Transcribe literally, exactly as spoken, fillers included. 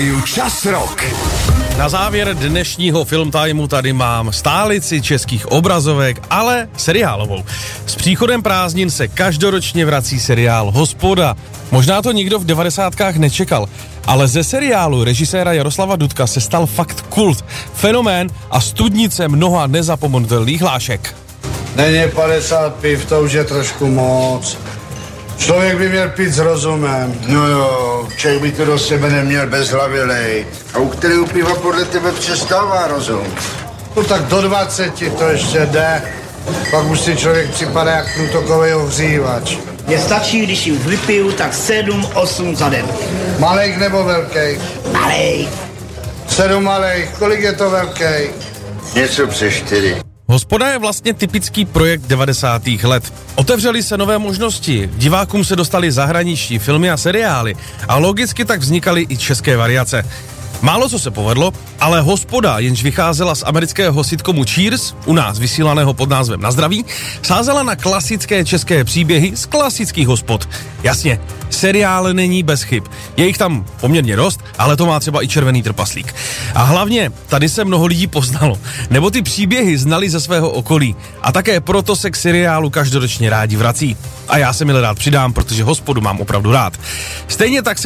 Čas rok. Na závěr dnešního Film Timeu tady mám stálici českých obrazovek, ale seriálovou. S příchodem prázdnin se každoročně vrací seriál Hospoda. Možná to nikdo v devadesátkách nečekal, ale ze seriálu režiséra Jaroslava Dudka se stal fakt kult, fenomén a studnice mnoha nezapomenutelných hlášek. Není padesát piv, to už je trošku moc. Člověk by měl pít s rozumem. No jo, člověk by to do sebe neměl bezhlavilej. A u kterého piva podle tebe přestává rozum? No tak do dvaceti to ještě jde. Pak už si člověk připadá jak průtokový ohřívač. Mně stačí, když jim vypiju, tak sedm, osm za den. Malejk nebo velkej? Malej. Sedm malejk, kolik je to velkej? Něco přes čtyři. Hospoda je vlastně typický projekt devadesátých let. Otevřely se nové možnosti, divákům se dostaly zahraniční filmy a seriály a logicky tak vznikaly i české variace. Málo co se povedlo, ale Hospoda, jenž vycházela z amerického sitcomu Cheers, u nás vysílaného pod názvem Na zdraví, sázela na klasické české příběhy z klasických hospod. Jasně, seriál není bez chyb. Je jich tam poměrně dost, ale to má třeba i Červený trpaslík. A hlavně, tady se mnoho lidí poznalo, nebo ty příběhy znali ze svého okolí. A také proto se k seriálu každoročně rádi vrací. A já se milé rád přidám, protože Hospodu mám opravdu rád. Stejně tak se